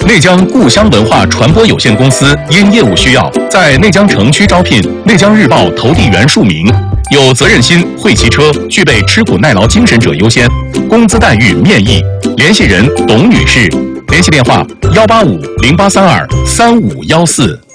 内江故乡文化传播有限公司因业务需要，在内江城区招聘内江日报投递员数名，有责任心、会骑车、具备吃苦耐劳精神者优先，工资待遇面议。联系人董女士，联系电话：18508323514。